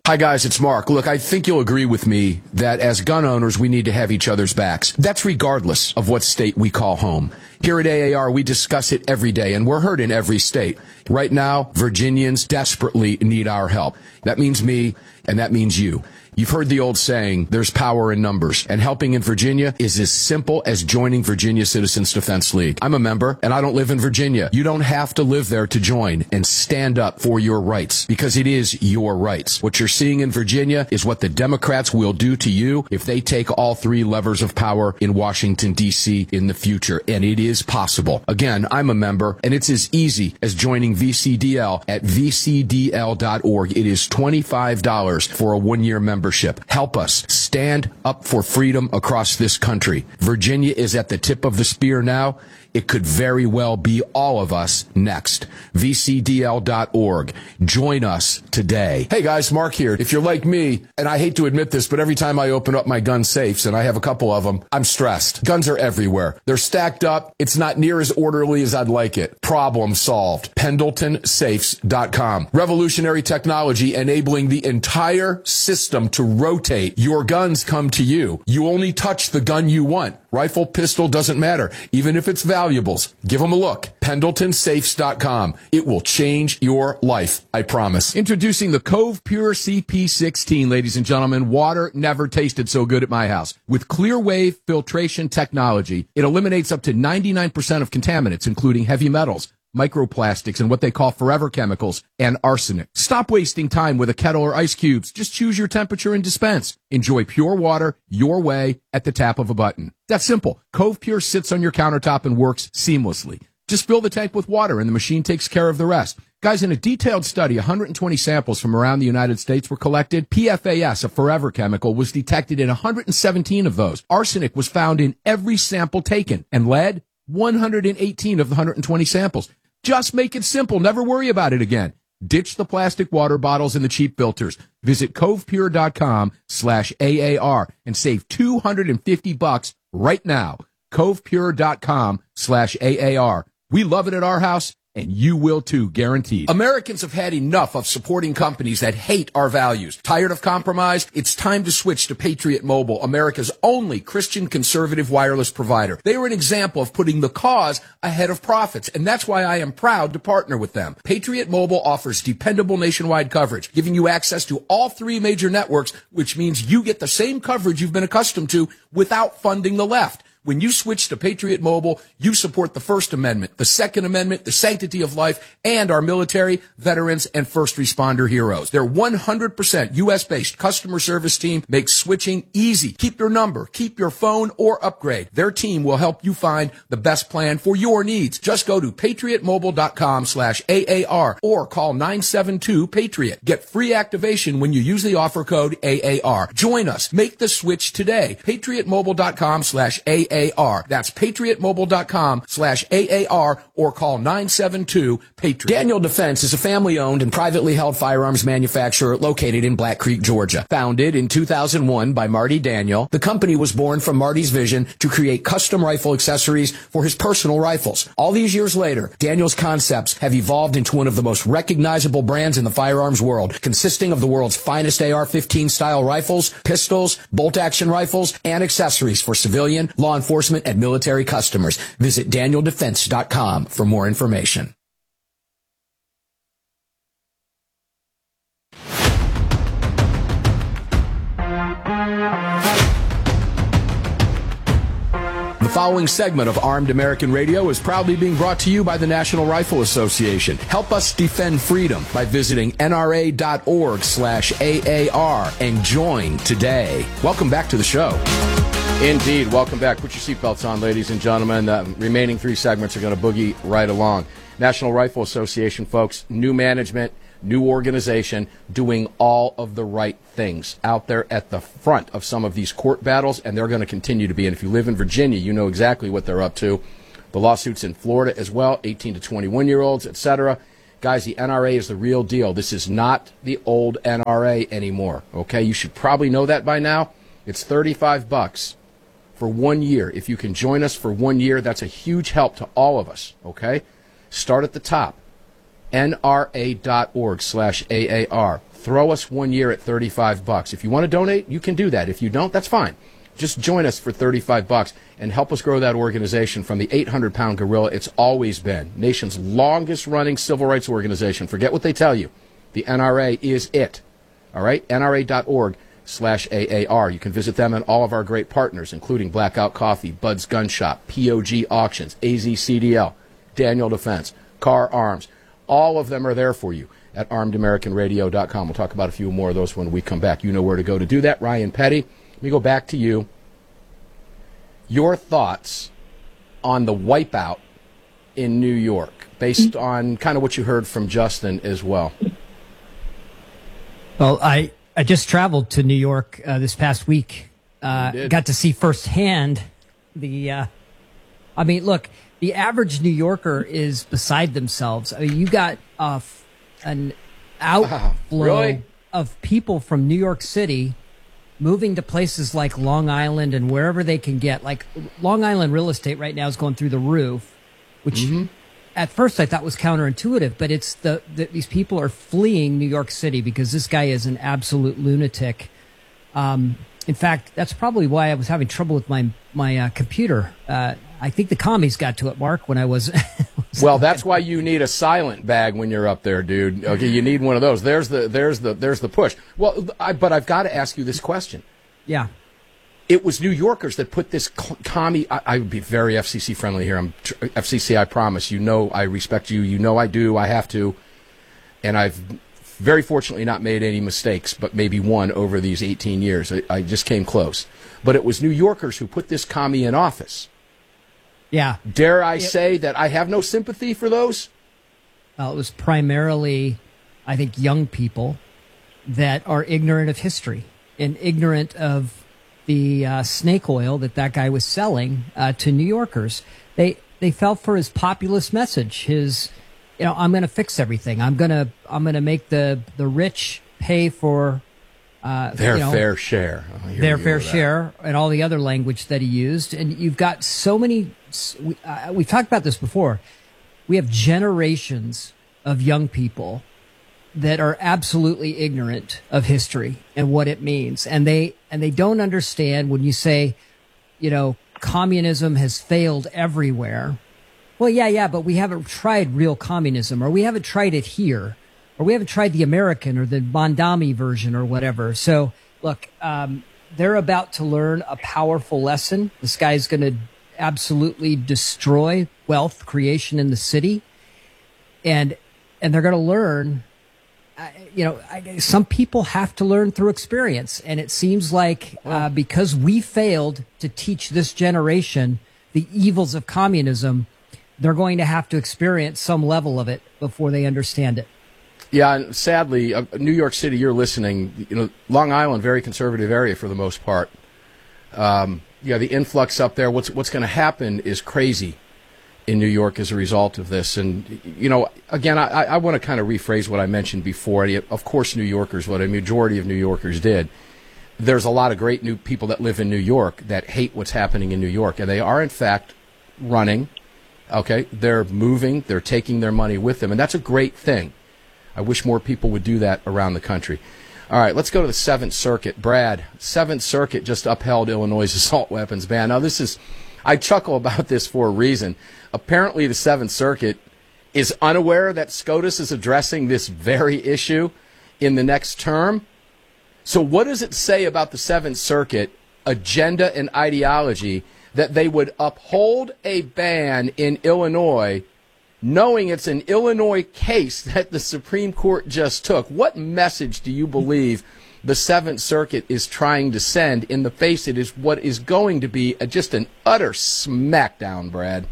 Hi, guys, it's Mark. Look, I think you'll agree with me that as gun owners, we need to have each other's backs. That's regardless of what state we call home. Here at AAR, we discuss it every day, and we're heard in every state. Right now, Virginians desperately need our help. That means me, and that means you. You've heard the old saying, there's power in numbers, and helping in Virginia is as simple as joining Virginia Citizens Defense League. I'm a member, and I don't live in Virginia. You don't have to live there to join and stand up for your rights, because it is your rights. What you're seeing in Virginia is what the Democrats will do to you if they take all three levers of power in Washington, D.C. in the future, and it is possible. Again, I'm a member, and it's as easy as joining VCDL at vcdl.org. It is $25 for a one-year membership. Help us stand up for freedom across this country. Virginia is at the tip of the spear now. It could very well be all of us next. VCDL.org. Join us today. Hey guys, Mark here. If you're like me, and I hate to admit this, but every time I open up my gun safes, and I have a couple of them, I'm stressed. Guns are everywhere. They're stacked up. It's not near as orderly as I'd like it. Problem solved. PendletonSafes.com. Revolutionary technology enabling the entire system to rotate. Your guns come to you. You only touch the gun you want. Rifle, pistol, doesn't matter. Even if it's valuables, give them a look. PendletonSafes.com. It will change your life, I promise. Introducing the Cove Pure CP16, ladies and gentlemen. Water never tasted so good at my house. With clear wave filtration technology, it eliminates up to 99% of contaminants, including heavy metals, microplastics, and what they call forever chemicals, and arsenic. Stop wasting time with a kettle or ice cubes. Just choose your temperature and dispense. Enjoy pure water your way at the tap of a button. That's simple. Cove Pure sits on your countertop and works seamlessly. Just fill the tank with water and the machine takes care of the rest. Guys, in a detailed study, 120 samples from around the United States were collected. PFAS, a forever chemical, was detected in 117 of those. Arsenic was found in every sample taken, and lead, 118 of the 120 samples. Just make it simple. Never worry about it again. Ditch the plastic water bottles and the cheap filters. Visit covepure.com/AAR and save $250 right now. covepure.com/AAR. We love it at our house, and you will too, guaranteed. Americans have had enough of supporting companies that hate our values. Tired of compromise? It's time to switch to Patriot Mobile, America's only Christian conservative wireless provider. They are an example of putting the cause ahead of profits, and that's why I am proud to partner with them. Patriot Mobile offers dependable nationwide coverage, giving you access to all three major networks, which means you get the same coverage you've been accustomed to without funding the left. When you switch to Patriot Mobile, you support the First Amendment, the Second Amendment, the sanctity of life, and our military, veterans, and first responder heroes. Their 100% U.S.-based customer service team makes switching easy. Keep your number, keep your phone, or upgrade. Their team will help you find the best plan for your needs. Just go to patriotmobile.com/AAR or call 972-PATRIOT. Get free activation when you use the offer code AAR. Join us. Make the switch today. patriotmobile.com/AAR. That's patriotmobile.com/AAR or call 972-PATRIOT. Daniel Defense is a family-owned and privately held firearms manufacturer located in Black Creek, Georgia. Founded in 2001 by Marty Daniel, the company was born from Marty's vision to create custom rifle accessories for his personal rifles. All these years later, Daniel's concepts have evolved into one of the most recognizable brands in the firearms world, consisting of the world's finest AR-15 style rifles, pistols, bolt-action rifles, and accessories for civilian, law enforcement, and military customers. Visit DanielDefense.com for more information. The following segment of Armed American Radio is proudly being brought to you by the National Rifle Association. Help us defend freedom by visiting NRA.org/AAR and join today. Welcome back to the show. Indeed. Welcome back. Put your seatbelts on, ladies and gentlemen. The remaining three segments are going to boogie right along. National Rifle Association, folks, new management, new organization, doing all of the right things out there at the front of some of these court battles, and they're going to continue to be. And if you live in Virginia, you know exactly what they're up to. The lawsuits in Florida as well, 18 to 21-year-olds, etc. Guys, the NRA is the real deal. This is not the old NRA anymore, okay? You should probably know that by now. It's $35 for 1 year. If you can join us for 1 year, that's a huge help to all of us, okay? Start at the top. NRA.org/AAR. Throw us 1 year at $35. If you want to donate, you can do that. If you don't, that's fine. Just join us for $35 and help us grow that organization from the 800-pound gorilla it's always been. Nation's longest-running civil rights organization. Forget what they tell you. The NRA is it. All right? NRA.org/AAR. You can visit them and all of our great partners, including Blackout Coffee, Bud's Gun Shop, POG Auctions, AZCDL, Daniel Defense, Carr Arms. All of them are there for you at armedamericanradio.com. We'll talk about a few more of those when we come back. You know where to go to do that. Ryan Petty, let me go back to you. Your thoughts on the wipeout in New York, based on kind of what you heard from Justin as well. Well, I just traveled to New York this past week. Got to see firsthand the. Look, the average New Yorker is beside themselves. I mean, you got an outflow of people from New York City moving to places like Long Island and wherever they can get. Like Long Island real estate right now is going through the roof, which at first I thought was counterintuitive, but it's these people are fleeing New York City because this guy is an absolute lunatic. In fact, that's probably why I was having trouble with my computer. I think the commies got to it, Mark, when I was... Well, that's why you need a silent bag when you're up there, dude. Okay, you need one of those. There's the push. Well, but I've got to ask you this question. Yeah. It was New Yorkers that put this commie... I would be very FCC friendly here. I'm FCC, I promise. You know I respect you. You know I do. I have to. And I've very fortunately not made any mistakes, but maybe one over these 18 years. I just came close. But it was New Yorkers who put this commie in office. Yeah. Dare I say that I have no sympathy for those? Well, it was primarily, I think, young people that are ignorant of history and ignorant of the snake oil that guy was selling to New Yorkers. They fell for his populist message. His, I'm going to fix everything. I'm going to make the rich pay for their fair share. Their fair share, and all the other language that he used. And you've got so many. We've talked about this before. We have generations of young people that are absolutely ignorant of history and what it means, and they don't understand when you say, communism has failed everywhere. Well, yeah, but we haven't tried real communism, or we haven't tried it here, or we haven't tried the American or the Mondami version or whatever. So, look, they're about to learn a powerful lesson. This guy's going to absolutely destroy wealth creation in the city, and they're going to learn. Some people have to learn through experience, and it seems like because we failed to teach this generation the evils of communism, they're going to have to experience some level of it before they understand it. Yeah, and sadly, New York City, you're listening. Long Island, very conservative area for the most part. The influx up there. What's going to happen is crazy in New York as a result of this. And again, I want to kind of rephrase what I mentioned before. Of course, New Yorkers, what a majority of New Yorkers did. There's a lot of great new people that live in New York that hate what's happening in New York, and they are in fact running. Okay, they're moving. They're taking their money with them, and that's a great thing. I wish more people would do that around the country. All right, let's go to the 7th Circuit. Brad, 7th Circuit just upheld Illinois' assault weapons ban. Now, I chuckle about this for a reason. Apparently, the 7th Circuit is unaware that SCOTUS is addressing this very issue in the next term. So what does it say about the 7th Circuit agenda and ideology that they would uphold a ban in Illinois knowing it's an Illinois case that the Supreme Court just took? What message do you believe the 7th Circuit is trying to send in the face it is what is going to be just an utter smackdown, Brad?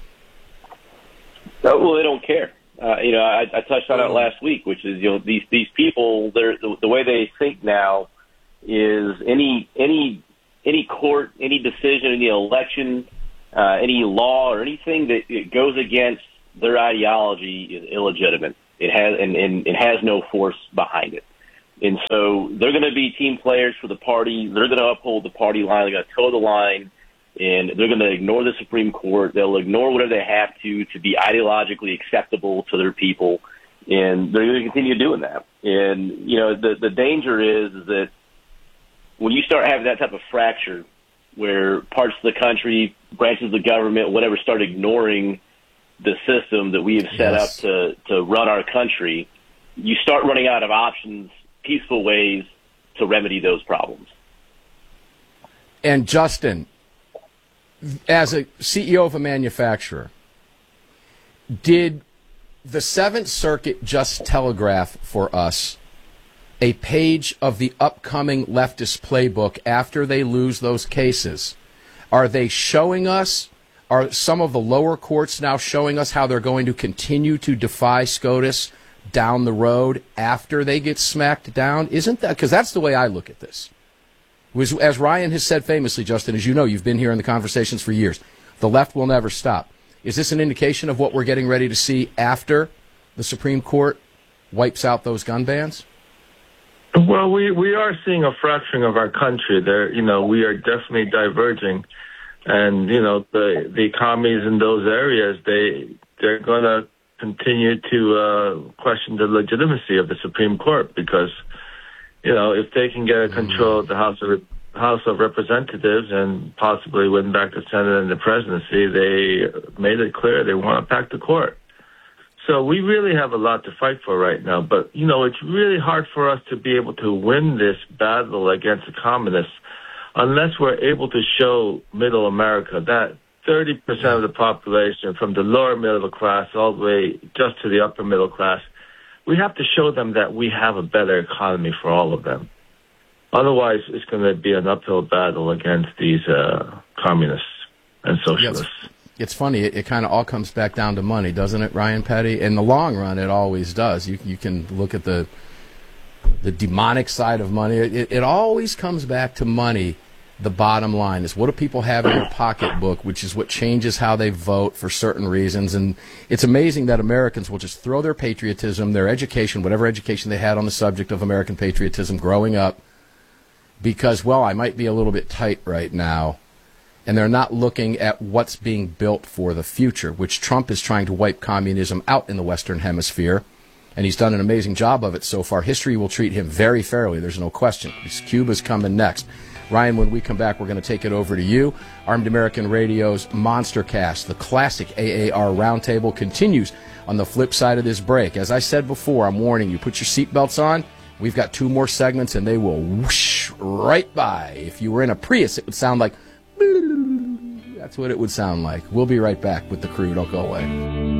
Well, they don't care. I touched on it last week, which is these people. The way they think now is any court, any decision, any election, any law, or anything that goes against their ideology is illegitimate. It has no force behind it. And so they're going to be team players for the party. They're going to uphold the party line. They're going to toe the line, and they're going to ignore the Supreme Court. They'll ignore whatever they have to be ideologically acceptable to their people. And they're going to continue doing that. And, the danger is that when you start having that type of fracture where parts of the country, branches of the government, whatever, start ignoring the system that we have set up to run our country, you start running out of options, peaceful ways to remedy those problems. And Justin, as a CEO of a manufacturer, did the Seventh Circuit just telegraph for us a page of the upcoming leftist playbook after they lose those cases? Are they showing us, are some of the lower courts now showing us how they're going to continue to defy SCOTUS down the road after they get smacked down? Isn't that, because that's the way I look at this. As Ryan has said famously, Justin, as you know, you've been here in the conversations for years, the left will never stop. Is this an indication of what we're getting ready to see after the Supreme Court wipes out those gun bans? Well, we are seeing a fracturing of our country. There, we are definitely diverging, and the commies in those areas, they're going to continue to question the legitimacy of the Supreme Court because, if they can get control of the House of Representatives and possibly win back the Senate and the presidency, they made it clear they want to pack the court. So we really have a lot to fight for right now. But, it's really hard for us to be able to win this battle against the communists unless we're able to show middle America that 30% of the population, from the lower middle class all the way just to the upper middle class, we have to show them that we have a better economy for all of them. Otherwise, it's going to be an uphill battle against these communists and socialists. Yes. It's funny. It kind of all comes back down to money, doesn't it, Ryan Petty? In the long run, it always does. You can look at the demonic side of money. It always comes back to money. The bottom line is, what do people have in their pocketbook, which is what changes how they vote for certain reasons. And it's amazing that Americans will just throw their patriotism, their education, whatever education they had on the subject of American patriotism growing up, because, well, I might be a little bit tight right now. And they're not looking at what's being built for the future, which Trump is trying to wipe communism out in the Western Hemisphere. And he's done an amazing job of it so far. History will treat him very fairly. There's no question. Cuba's coming next. Ryan, when we come back, we're going to take it over to you. Armed American Radio's Monster Cast, the classic AAR Roundtable, continues on the flip side of this break. As I said before, I'm warning you, put your seatbelts on. We've got 2 more segments, and they will whoosh right by. If you were in a Prius, it would sound like... That's what it would sound like. We'll be right back with the crew. Don't go away.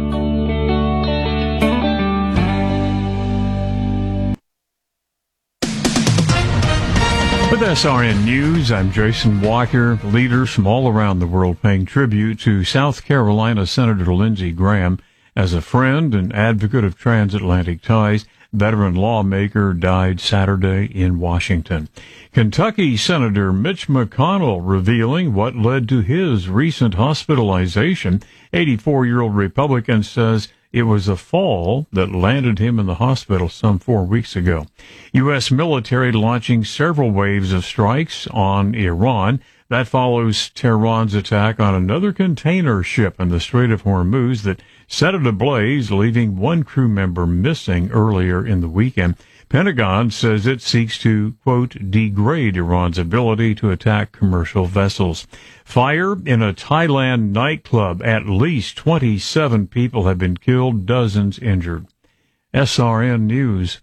With SRN News, I'm Jason Walker. Leaders from all around the world paying tribute to South Carolina Senator Lindsey Graham. As a friend and advocate of transatlantic ties, veteran lawmaker died Saturday in Washington. Kentucky Senator Mitch McConnell revealing what led to his recent hospitalization. 84-year-old Republican says it was a fall that landed him in the hospital some 4 weeks ago. U.S. military launching several waves of strikes on Iran. That follows Tehran's attack on another container ship in the Strait of Hormuz that set it ablaze, leaving 1 crew member missing earlier in the weekend. Pentagon says it seeks to, quote, degrade Iran's ability to attack commercial vessels. Fire in a Thailand nightclub. At least 27 people have been killed, dozens injured. SRN News.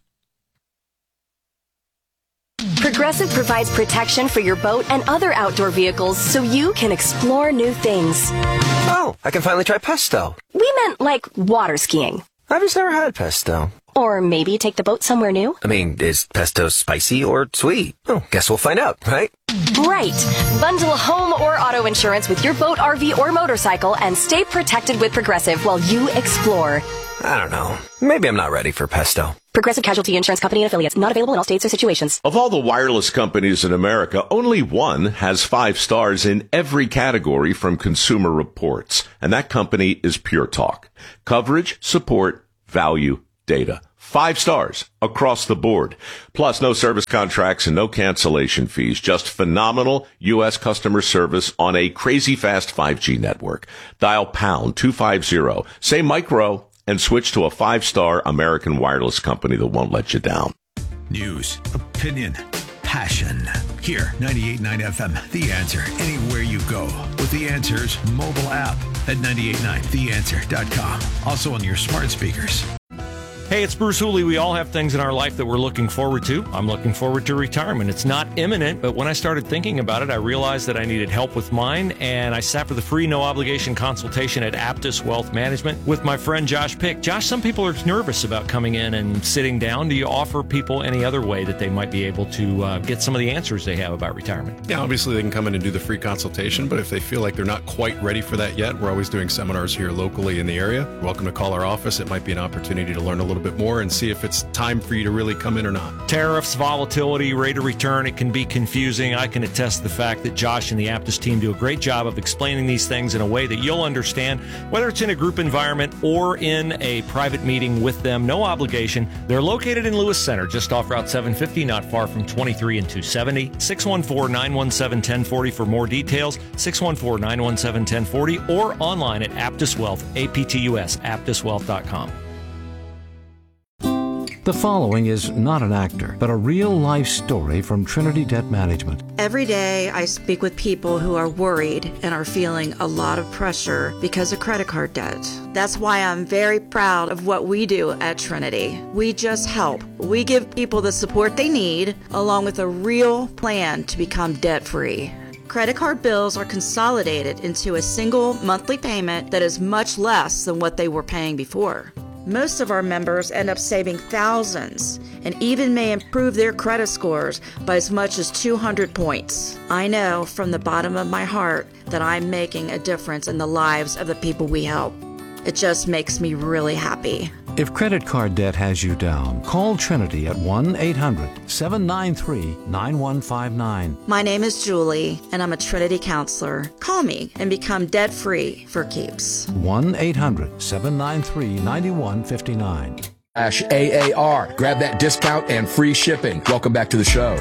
Progressive provides protection for your boat and other outdoor vehicles so you can explore new things. Oh, I can finally try pesto. We meant like water skiing. I've just never had pesto. Or maybe take the boat somewhere new. I mean, is pesto spicy or sweet? Oh, guess we'll find out, right? Right. Bundle home or auto insurance with your boat, RV, or motorcycle and stay protected with Progressive while you explore. I don't know. Maybe I'm not ready for pesto. Progressive Casualty Insurance Company and Affiliates. Not available in all states or situations. Of all the wireless companies in America, only one has 5 stars in every category from Consumer Reports, and that company is Pure Talk. Coverage, support, value, data. 5 stars across the board. Plus, no service contracts and no cancellation fees. Just phenomenal U.S. customer service on a crazy fast 5G network. Dial pound 250. Say micro and switch to a 5-star American Wireless company that won't let you down. News, opinion, passion. Here, 98.9 FM, The Answer. Anywhere you go with The Answer's mobile app at 989theanswer.com. Also on your smart speakers. Hey, it's Bruce Hooley. We all have things in our life that we're looking forward to. I'm looking forward to retirement. It's not imminent, but when I started thinking about it, I realized that I needed help with mine, and I sat for the free, no-obligation consultation at Aptus Wealth Management with my friend Josh Pick. Josh, some people are nervous about coming in and sitting down. Do you offer people any other way that they might be able to get some of the answers they have about retirement? Yeah, obviously they can come in and do the free consultation, but if they feel like they're not quite ready for that yet, we're always doing seminars here locally in the area. You're welcome to call our office. It might be an opportunity to learn a little bit more and see if it's time for you to really come in or not. Tariffs, volatility, rate of return, it can be confusing. I can attest to the fact that Josh and the Aptus team do a great job of explaining these things in a way that you'll understand, whether it's in a group environment or in a private meeting with them. No obligation. They're located in Lewis Center, just off Route 750, not far from 23 and 270. 614-917-1040 for more details. 614-917-1040 or online at Aptus Wealth, APTUS, aptuswealth.com. The following is not an actor, but a real-life story from Trinity Debt Management. Every day I speak with people who are worried and are feeling a lot of pressure because of credit card debt. That's why I'm very proud of what we do at Trinity. We just help. We give people the support they need, along with a real plan to become debt-free. Credit card bills are consolidated into a single monthly payment that is much less than what they were paying before. Most of our members end up saving thousands and even may improve their credit scores by as much as 200 points. I know from the bottom of my heart that I'm making a difference in the lives of the people we help. It just makes me really happy. If credit card debt has you down, call Trinity at 1-800-793-9159. My name is Julie, and I'm a Trinity counselor. Call me and become debt-free for keeps. 1-800-793-9159. AAR. Grab that discount and free shipping. Welcome back to the show.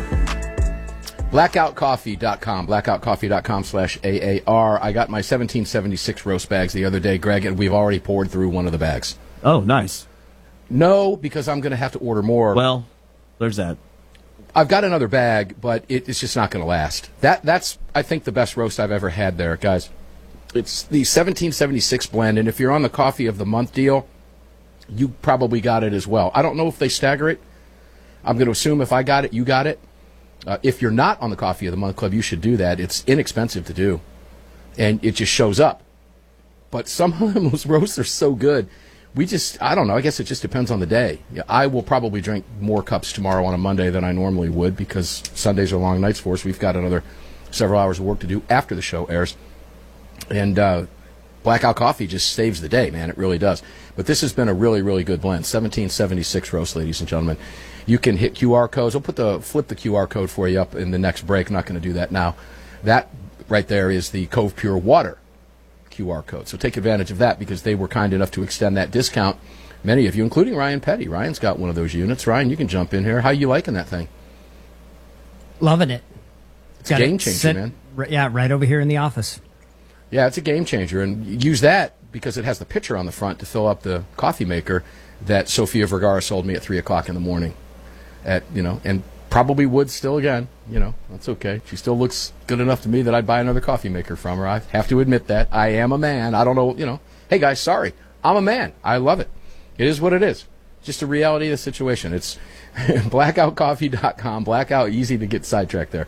Blackoutcoffee.com, blackoutcoffee.com/AAR. I got my 1776 roast bags the other day, Greg, and we've already poured through one of the bags. Oh, nice. No, because I'm going to have to order more. Well, there's that. I've got another bag, but it's just not going to last. That's, I think, the best roast I've ever had there, guys. It's the 1776 blend, and if you're on the Coffee of the Month deal, you probably got it as well. I don't know if they stagger it. I'm going to assume if I got it, you got it. If you're not on the Coffee of the Month Club, you should do that. It's inexpensive to do, and it just shows up. But some of those roasts are so good. I don't know, I guess it just depends on the day. I will probably drink more cups tomorrow on a Monday than I normally would because Sundays are long nights for us. We've got another several hours of work to do after the show airs. And Blackout Coffee just saves the day, man. It really does. But this has been a really, really good blend. 1776 roast, ladies and gentlemen. You can hit QR codes. I'll flip the QR code for you up in the next break. I'm not going to do that now. That right there is the Cove Pure Water QR code. So take advantage of that because they were kind enough to extend that discount. Many of you, including Ryan Petty. Ryan's got one of those units. Ryan, you can jump in here. How you liking that thing? Loving it. It's a game changer, man. Yeah, right over here in the office. Yeah, it's a game changer. And use that because it has the pitcher on the front to fill up the coffee maker that Sofia Vergara sold me at 3 o'clock in the morning. And probably would still again. That's okay. She still looks good enough to me that I'd buy another coffee maker from her. I have to admit that. I am a man. I don't know, Hey, guys, sorry. I'm a man. I love it. It is what it is. Just the reality of the situation. It's blackoutcoffee.com. Blackout, easy to get sidetracked there.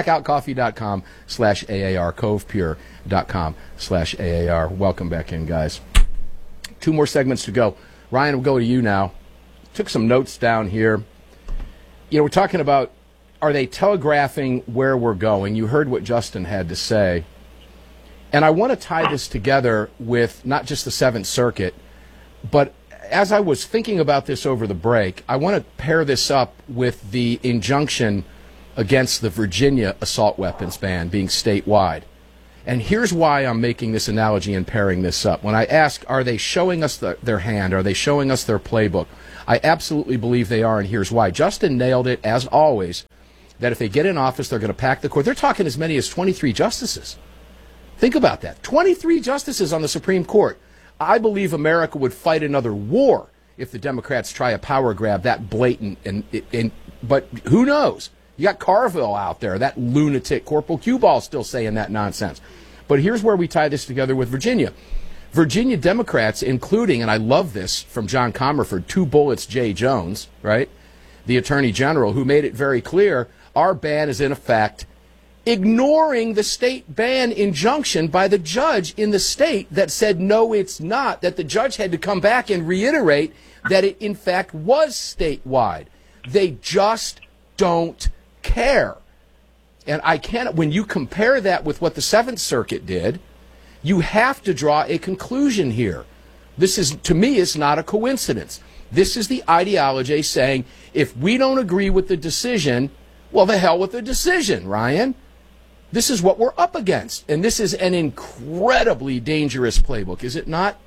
Blackoutcoffee.com/AAR. Covepure.com/AAR. Welcome back in, guys. 2 more segments to go. Ryan, we'll go to you now. Took some notes down here. We're talking about, are they telegraphing where we're going? You heard what Justin had to say. And I want to tie this together with not just the Seventh Circuit, but as I was thinking about this over the break, I want to pair this up with the injunction against the Virginia assault weapons ban being statewide. And here's why I'm making this analogy and pairing this up. When I ask, are they showing us their hand? Are they showing us their playbook? I absolutely believe they are, and here's why. Justin nailed it, as always, that if they get in office, they're going to pack the court. They're talking as many as 23 justices. Think about that. 23 justices on the Supreme Court. I believe America would fight another war if the Democrats try a power grab that blatant. But who knows? You got Carville out there, that lunatic. Corporal Q-Ball still saying that nonsense. But here's where we tie this together with Virginia. Virginia Democrats, including, and I love this from John Comerford, 2 bullets Jay Jones, right, the Attorney General, who made it very clear our ban is in effect, ignoring the state ban injunction by the judge in the state that said, no, it's not, that the judge had to come back and reiterate that it, in fact, was statewide. They just don't care. And I can't, when you compare that with what the Seventh Circuit did, you have to draw a conclusion here. This is, to me, is not a coincidence. This is the ideology saying, if we don't agree with the decision, well, the hell with the decision, Ryan. This is what we're up against. And this is an incredibly dangerous playbook, is it not?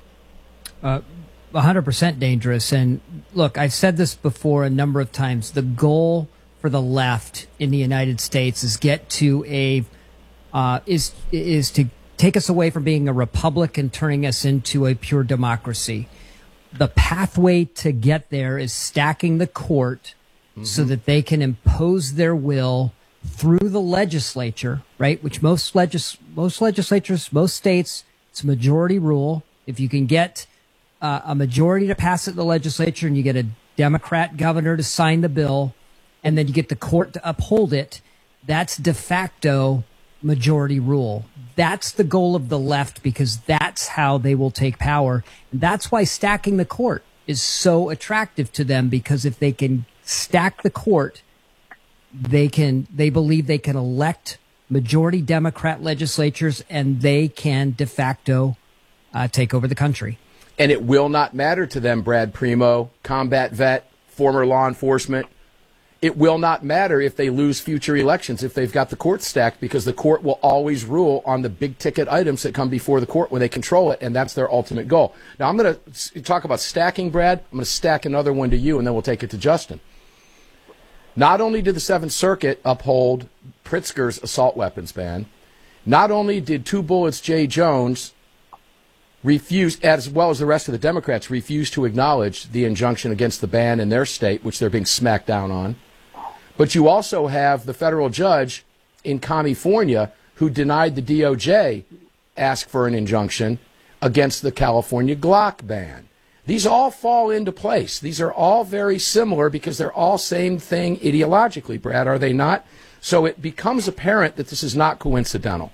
100% dangerous. And look, I've said this before a number of times. The goal for the left in the United States is get to a is to take us away from being a republic and turning us into a pure democracy. The pathway to get there is stacking the court so that they can impose their will through the legislature, right? Which most legislatures, most states, it's majority rule. If you can get a majority to pass it in the legislature and you get a Democrat governor to sign the bill and then you get the court to uphold it, that's de facto majority rule. That's the goal of the left because that's how they will take power. And that's why stacking the court is so attractive to them, because if they can stack the court, they believe they can elect majority Democrat legislatures and they can de facto take over the country. And it will not matter to them, Brad Primo, combat vet, former law enforcement. It will not matter if they lose future elections if they've got the court stacked, because the court will always rule on the big ticket items that come before the court when they control it, and that's their ultimate goal. Now, I'm going to talk about stacking, Brad. I'm going to stack another one to you, and then we'll take it to Justin. Not only did the Seventh Circuit uphold Pritzker's assault weapons ban, not only did 2 bullets Jay Jones refuse, as well as the rest of the Democrats, refuse to acknowledge the injunction against the ban in their state, which they're being smacked down on, but you also have the federal judge in California who denied the DOJ ask for an injunction against the California Glock ban. These all fall into place. These are all very similar because they're all same thing ideologically, Brad, are they not? So it becomes apparent that this is not coincidental.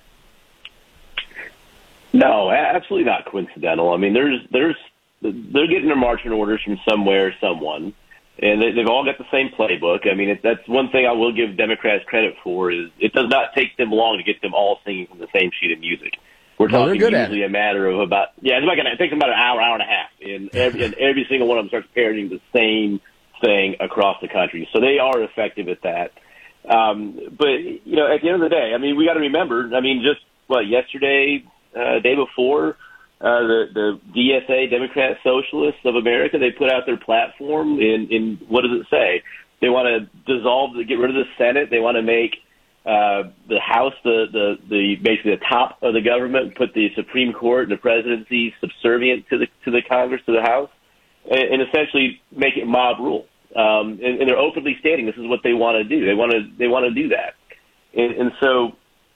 No, absolutely not coincidental. I mean, they're getting their marching orders from somewhere, someone, and they've all got the same playbook. I mean, that's one thing I will give Democrats credit for is it does not take them long to get them all singing from the same sheet of music. We're talking usually a matter of about it takes them about an hour and a half, and every single one of them starts parroting the same thing across the country. So they are effective at that. But at the end of the day, I mean, we got to remember. I mean, just yesterday, day before, the DSA, Democrat Socialists of America, they put out their platform. In what does it say? They want to get rid of the Senate. They want to make the House the basically the top of the government, put the Supreme Court and the presidency subservient to the Congress, to the House, and essentially make it mob rule. And they're openly stating this is what they want to do. They want to do that, and so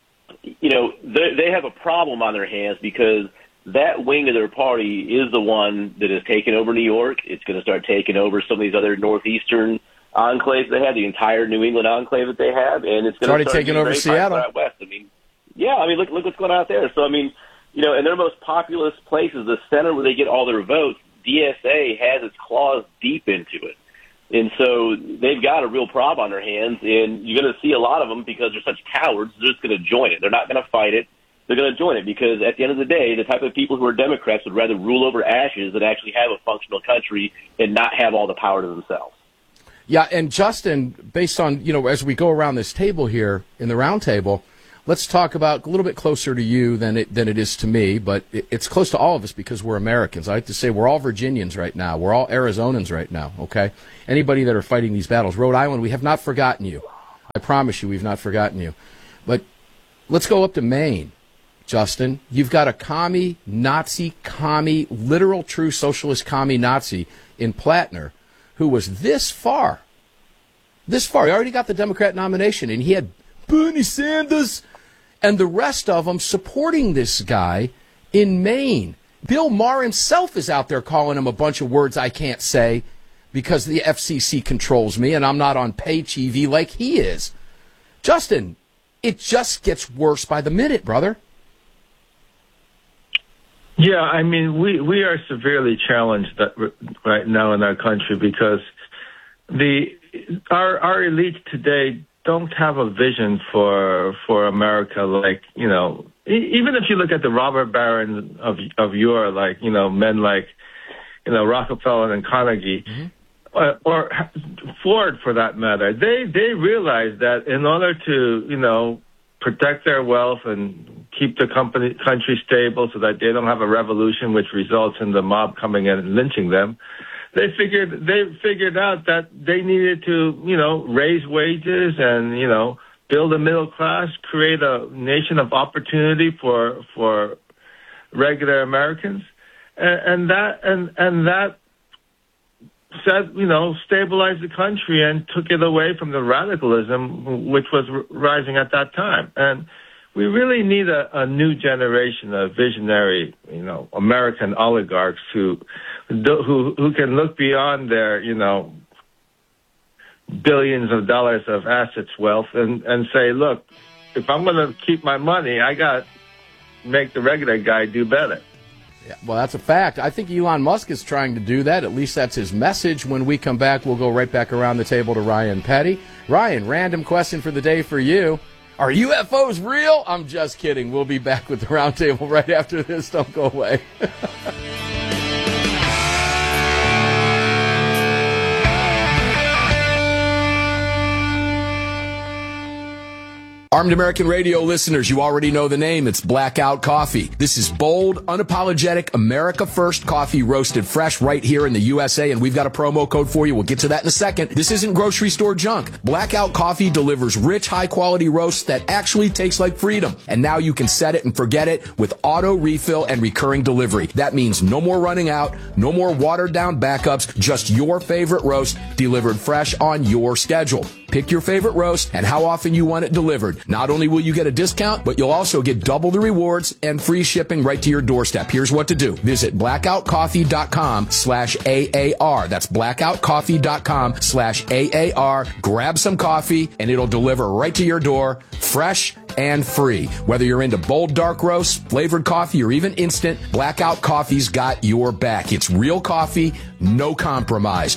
they have a problem on their hands because that wing of their party is the one that has taken over New York. It's going to start taking over some of these other northeastern enclaves they have, the entire New England enclave that they have, and it's going to start taking over Seattle. Out west. I mean, look what's going on out there. So I mean, in their most populous places, the center where they get all their votes, DSA has its claws deep into it. And so they've got a real problem on their hands, and you're going to see a lot of them, because they're such cowards, they're just going to join it. They're not going to fight it. They're going to join it because at the end of the day, the type of people who are Democrats would rather rule over ashes than actually have a functional country and not have all the power to themselves. Yeah, and Justin, based on, as we go around this table here in the round table, let's talk about a little bit closer to you than it is to me, but it's close to all of us because we're Americans. I like to say we're all Virginians right now. We're all Arizonans right now, okay? Anybody that are fighting these battles. Rhode Island, we have not forgotten you. I promise you we've not forgotten you. But let's go up to Maine. Justin. You've got a commie, Nazi, commie, literal true socialist commie Nazi in Plattner who was this far. He already got the Democrat nomination, and he had Bernie Sanders and the rest of them supporting this guy in Maine. Bill Maher himself is out there calling him a bunch of words I can't say because the FCC controls me and I'm not on pay TV like he is. Justin, it just gets worse by the minute, brother. Yeah, I mean, we are severely challenged right now in our country because our elites today don't have a vision for America. Like, you know, even if you look at the robber barons of yore, like, you know, men like, you know, Rockefeller and Carnegie, or Ford for that matter, they realize that in order to, you know, protect their wealth and keep the country stable so that they don't have a revolution which results in the mob coming in and lynching them, they figured out that they needed to, you know, raise wages and, you know, build a middle class, create a nation of opportunity for regular Americans, and that said, you know, stabilized the country and took it away from the radicalism which was rising at that time. And we really need a new generation of visionary, you know, American oligarchs who can look beyond their, you know, billions of dollars of assets wealth and say, look, if I'm going to keep my money, I got to make the regular guy do better. Yeah, well, that's a fact. I think Elon Musk is trying to do that. At least that's his message. When we come back, we'll go right back around the table to Ryan Petty. Ryan, random question for the day for you. Are UFOs real? I'm just kidding. We'll be back with the roundtable right after this. Don't go away. Armed American Radio listeners, you already know the name. It's Blackout Coffee. This is bold, unapologetic, America First coffee roasted fresh right here in the USA, and we've got a promo code for you. We'll get to that in a second. This isn't grocery store junk. Blackout Coffee delivers rich, high-quality roasts that actually taste like freedom. And now you can set it and forget it with auto refill and recurring delivery. That means no more running out, no more watered-down backups, just your favorite roast delivered fresh on your schedule. Pick your favorite roast and how often you want it delivered. Not only will you get a discount, but you'll also get double the rewards and free shipping right to your doorstep. Here's what to do. Visit blackoutcoffee.com/AAR. That's blackoutcoffee.com/AAR. Grab some coffee and it'll deliver right to your door, fresh and free. Whether you're into bold dark roasts, flavored coffee, or even instant, Blackout Coffee's got your back. It's real coffee, no compromise.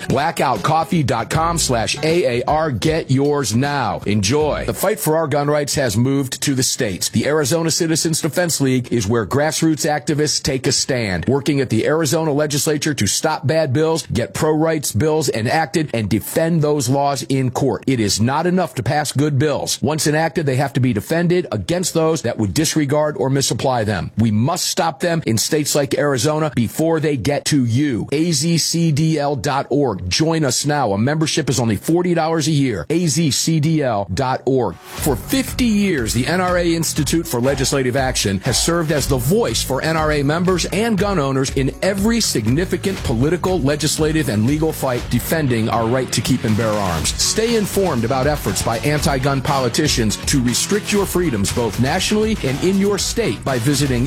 Blackoutcoffee.com/AAR. Get yours now. Enjoy. The fight for our gun rights has moved to the states. The Arizona Citizens Defense League is where grassroots activists take a stand, working at the Arizona legislature to stop bad bills, get pro-rights bills enacted, and defend those laws in court. It is not enough to pass good bills. Once enacted, they have to be defended against those that would disregard or misapply them. We must stop them in states like Arizona before they get to you. AZCDL.org. Join us now. A membership is only $40 a year. AZCDL.org. For 50 years, the NRA Institute for Legislative Action has served as the voice for NRA members and gun owners in every significant political, legislative, and legal fight defending our right to keep and bear arms. Stay informed about efforts by anti-gun politicians to restrict your freedoms both nationally and in your state by visiting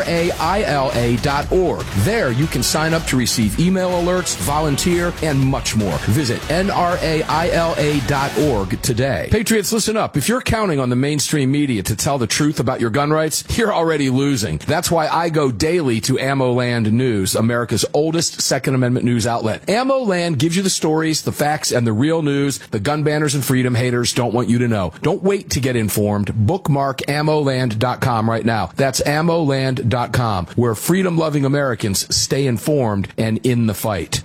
NRAILA.org. There you can sign up to receive email alerts, volunteer, and much more. Visit NRAILA.org today. Patriots, listen up. If you're counting on the mainstream media to tell the truth about your gun rights, you're already losing. That's why I go daily to AmmoLand News, America's oldest Second Amendment news outlet. AmmoLand gives you the stories, the facts, and the real news the gun banners and freedom haters don't want you to know. Don't wait to get informed. Bookmark AmmoLand.com right now. That's AmmoLand.com, where freedom-loving Americans stay informed and in the fight.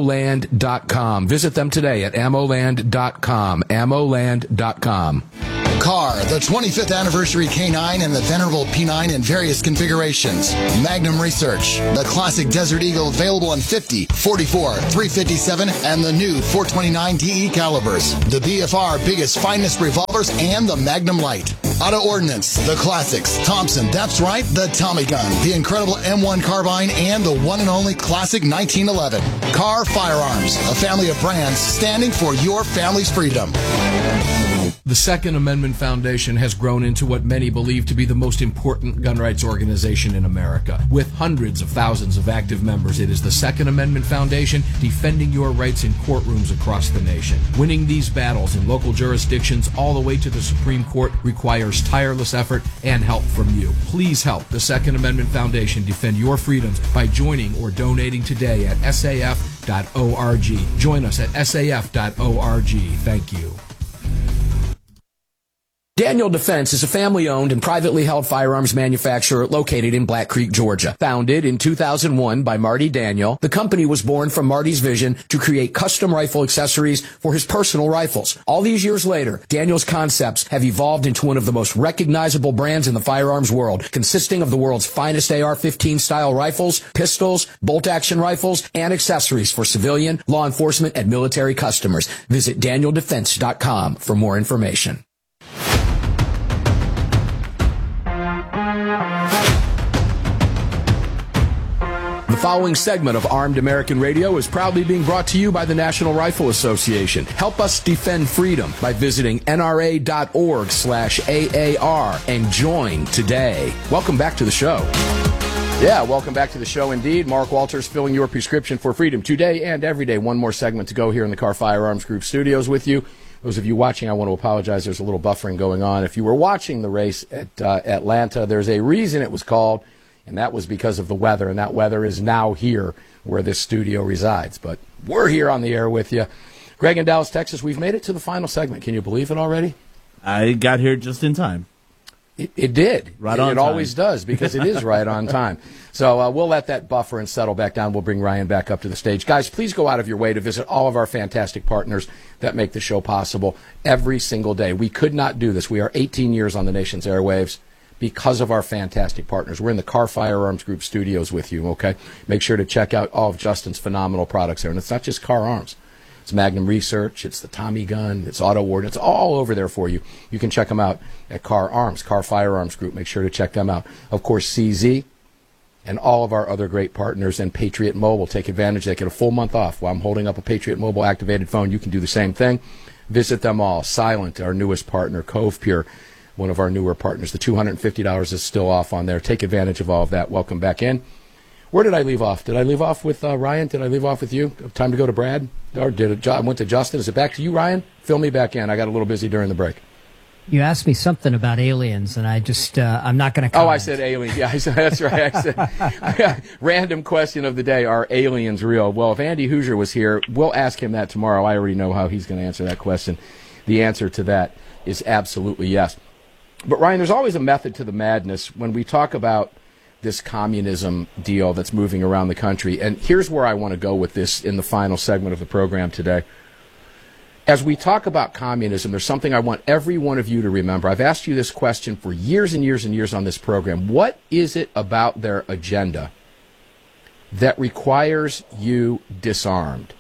AmmoLand.com. Visit them today at AmmoLand.com. AmmoLand.com. KAR, the 25th anniversary K9 and the venerable P9 in various configurations. Magnum Research, the classic Desert Eagle available in 50, 44, 357, and the new 429 DE calibers. The BFR biggest, finest revolvers and the Magnum Light. Auto Ordnance, the classics. Thompson, that's right, the Tommy gun, the incredible M1 carbine, and the one and only classic 1911. KAR Firearms, a family of brands standing for your family's freedom. The Second Amendment Foundation has grown into what many believe to be the most important gun rights organization in America. With hundreds of thousands of active members, it is the Second Amendment Foundation defending your rights in courtrooms across the nation. Winning these battles in local jurisdictions all the way to the Supreme Court requires tireless effort and help from you. Please help the Second Amendment Foundation defend your freedoms by joining or donating today at saf.org. Join us at saf.org. Thank you. Daniel Defense is a family-owned and privately held firearms manufacturer located in Black Creek, Georgia. Founded in 2001 by Marty Daniel, the company was born from Marty's vision to create custom rifle accessories for his personal rifles. All these years later, Daniel's concepts have evolved into one of the most recognizable brands in the firearms world, consisting of the world's finest AR-15 style rifles, pistols, bolt-action rifles, and accessories for civilian, law enforcement, and military customers. Visit DanielDefense.com for more information. The following segment of Armed American Radio is proudly being brought to you by the National Rifle Association. Help us defend freedom by visiting nra.org/AAR and join today. Welcome back to the show. Yeah, welcome back to the show indeed. Mark Walters filling your prescription for freedom today and every day. One more segment to go here in the KAR Firearms Group studios with you. Those of you watching, I want to apologize. There's a little buffering going on. If you were watching the race at Atlanta, there's a reason it was called, and that was because of the weather, and that weather is now here where this studio resides. But we're here on the air with you. Greg in Dallas, Texas, we've made it to the final segment. Can you believe it already? I got here just in time. It did. Right on time. It always does, because it is right on time. So we'll let that buffer and settle back down. We'll bring Ryan back up to the stage. Guys, please go out of your way to visit all of our fantastic partners that make the show possible every single day. We could not do this. We are 18 years on the nation's airwaves because of our fantastic partners. We're in the KAR Firearms Group studios with you, okay? Make sure to check out all of Justin's phenomenal products there. And it's not just KAR Arms. It's Magnum Research, it's the Tommy gun, it's Auto Ward, it's all over there for you. You can check them out at KAR Arms, KAR Firearms Group. Make sure to check them out. Of course, CZ and all of our other great partners, and Patriot Mobile. Take advantage. They get a full month off while I'm holding up a Patriot Mobile activated phone. You can do the same thing. Visit them all. Silent, our newest partner. Cove Pure, one of our newer partners. The $250 is still off on there. Take advantage of all of that. Welcome back in. Where did I leave off? Did I leave off with Ryan? Did I leave off with you? Time to go to Brad? Or I went to Justin? Is it back to you, Ryan? Fill me back in. I got a little busy during the break. You asked me something about aliens, and I just, I'm not going to comment. Oh, I said aliens. Yeah, that's right. I said, random question of the day, are aliens real? Well, if Andy Hoosier was here, we'll ask him that tomorrow. I already know how he's going to answer that question. The answer to that is absolutely yes. But, Ryan, there's always a method to the madness when we talk about this communism deal that's moving around the country. And here's where I want to go with this in the final segment of the program today. As we talk about communism, there's something I want every one of you to remember. I've asked you this question for years and years and years on this program. What is it about their agenda that requires you disarmed?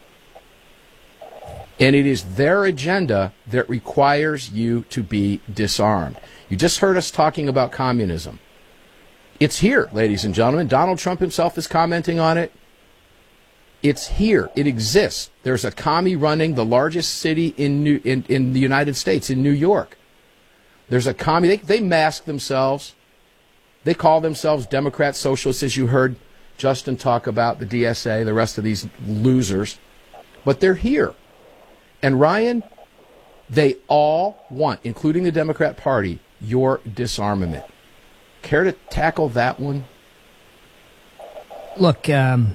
And it is their agenda that requires you to be disarmed. You just heard us talking about communism. It's here, ladies and gentlemen. Donald Trump himself is commenting on it. It's here. It exists. There's a commie running the largest city in the United States, in New York. There's a commie. They mask themselves. They call themselves Democrat socialists, as you heard Justin talk about, the DSA, the rest of these losers. But they're here. And Ryan, they all want, including the Democrat Party, your disarmament. Care to tackle that one? Look,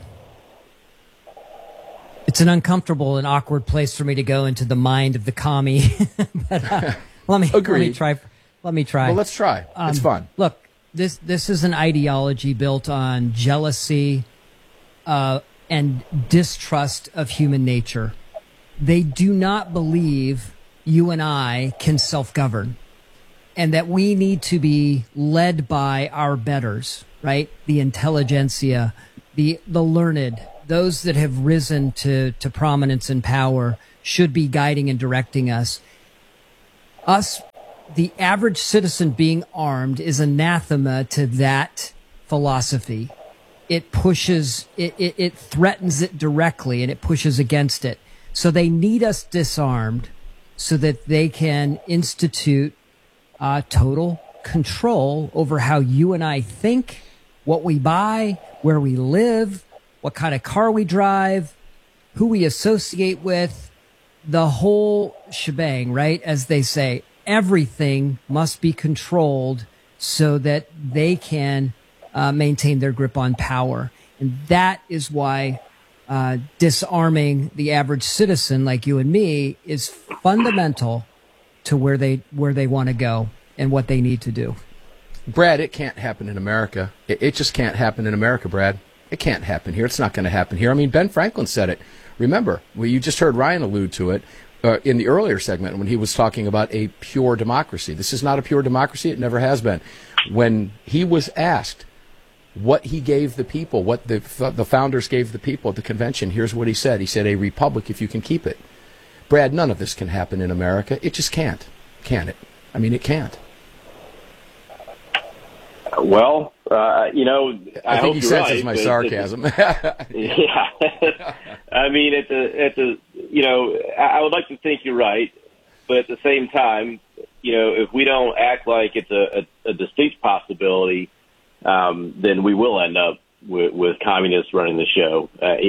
it's an uncomfortable and awkward place for me to go into the mind of the commie. But let me try. Well, let's try. It's fun. Look, this is an ideology built on jealousy and distrust of human nature. They do not believe you and I can self-govern. and that we need to be led by our betters, right? The intelligentsia, the learned, those that have risen to prominence and power should be guiding and directing us. Us, the average citizen being armed, is anathema to that philosophy. It pushes, it threatens it directly, and it pushes against it. So they need us disarmed so that they can institute total control over how you and I think, what we buy, where we live, what kind of car we drive, who we associate with, the whole shebang, right? As they say, everything must be controlled so that they can maintain their grip on power. And that is why disarming the average citizen like you and me is fundamental to where they want to go and what they need to do. Brad, it can't happen in America. It just can't happen in America, Brad. It can't happen here. It's not going to happen here. I mean, Ben Franklin said it. Remember, you just heard Ryan allude to it in the earlier segment when he was talking about a pure democracy. This is not a pure democracy. It never has been. When he was asked what he gave the people, what the founders gave the people at the convention, here's what he said. He said, a republic if you can keep it. Brad, none of this can happen in America. It just can't. Can it? I mean, it can't. Well, I think hope he you're senses right, my sarcasm. Yeah. I mean, I would like to think you're right, but at the same time, if we don't act like it's a distinct possibility, then we will end up with communists running the show.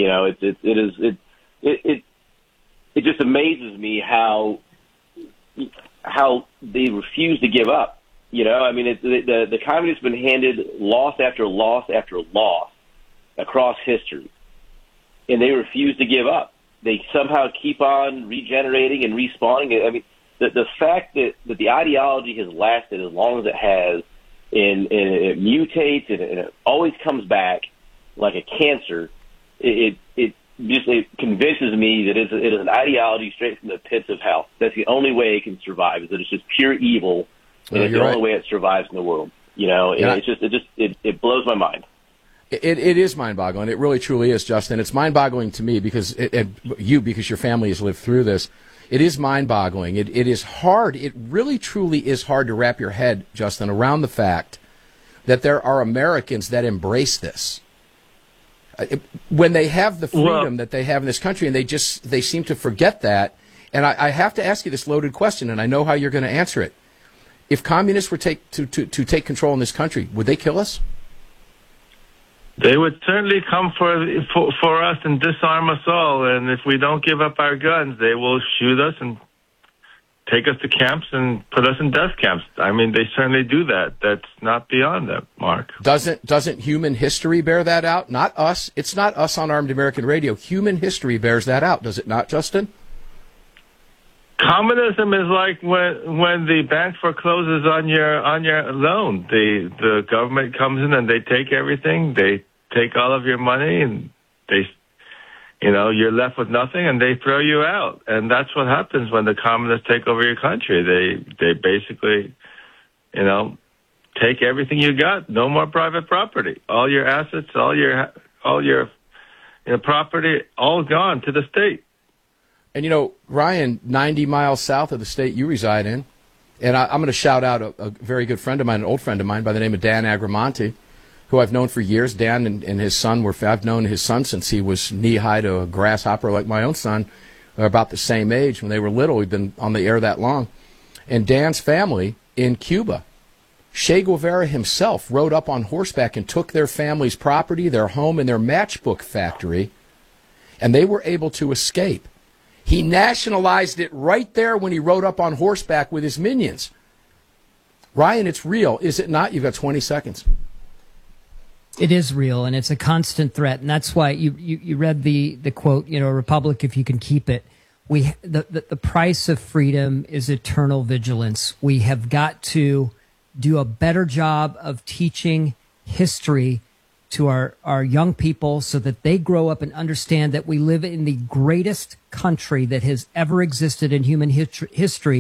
It just amazes me how they refuse to give up. The communists have been handed loss after loss after loss across history, and they refuse to give up. They somehow keep on regenerating and respawning. I mean, the fact that the ideology has lasted as long as it has, and it mutates and it always comes back like a cancer, it convinces me that it is an ideology straight from the pits of hell. That's the only way it can survive, is that it's just pure evil. And it's the only way it survives in the world. It blows my mind. It is mind-boggling. It really, truly is, Justin. It's mind-boggling to me because because your family has lived through this. It is mind-boggling. It is hard. It really, truly is hard to wrap your head, Justin, around the fact that there are Americans that embrace this. When they have the freedom that they have in this country, and they seem to forget that. And I have to ask you this loaded question, and I know how you're going to answer it. If communists were to take control in this country, would they kill us? They would certainly come for us and disarm us all. And if we don't give up our guns, they will shoot us and take us to camps and put us in death camps. I mean, they certainly do that. That's not beyond them, Mark. Doesn't human history bear that out? Not us. It's not us on Armed American Radio. Human history bears that out, does it not, Justin? Communism is like when the bank forecloses on your loan. The government comes in and they take everything. They take all of your money, and you're left with nothing, and they throw you out. And that's what happens when the communists take over your country. They basically, take everything you got. No more private property. All your assets, all your property, all gone to the state. And, Ryan, 90 miles south of the state you reside in, and I'm going to shout out a very good friend of mine, an old friend of mine by the name of Dan Agramonte, who I've known for years. Dan and his son I've known his son since he was knee-high to a grasshopper like my own son, about the same age. When they were little, we've been on the air that long. And Dan's family in Cuba, Che Guevara himself rode up on horseback and took their family's property, their home, and their matchbook factory, and they were able to escape. He nationalized it right there when he rode up on horseback with his minions. Ryan, it's real, is it not? You've got 20 seconds. It is real, and it's a constant threat, and that's why you read the quote, a republic if you can keep it. The price of freedom is eternal vigilance. We have got to do a better job of teaching history to our young people so that they grow up and understand that we live in the greatest country that has ever existed in human history,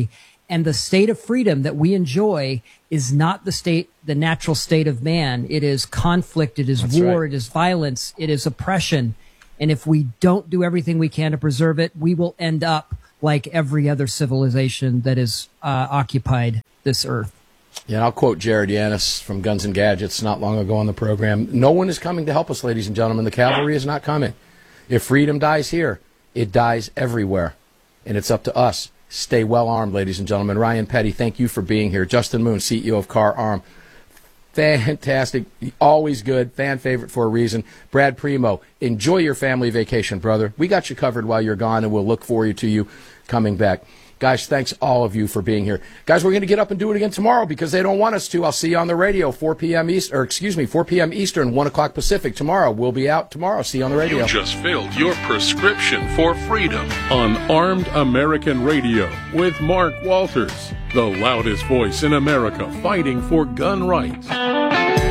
And the state of freedom that we enjoy is not the natural state of man. It is conflict. It is war. It is violence. It is oppression. And if we don't do everything we can to preserve it, we will end up like every other civilization that has occupied this earth. Yeah, and I'll quote Jared Yanis from Guns and Gadgets not long ago on the program. No one is coming to help us, ladies and gentlemen. The cavalry is not coming. If freedom dies here, it dies everywhere. And it's up to us. Stay well armed, ladies and gentlemen. Ryan Petty, thank you for being here. Justin Moon, CEO of Car Arm. Fantastic. Always good. Fan favorite for a reason. Brad Primo, enjoy your family vacation, brother. We got you covered while you're gone, and we'll look forward to you coming back. Guys, thanks all of you for being here. Guys, we're going to get up and do it again tomorrow because they don't want us to. I'll see you on the radio, 4 p.m. Eastern, 1 o'clock Pacific tomorrow. We'll be out tomorrow. See you on the radio. You just filled your prescription for freedom on Armed American Radio with Mark Walters, the loudest voice in America fighting for gun rights.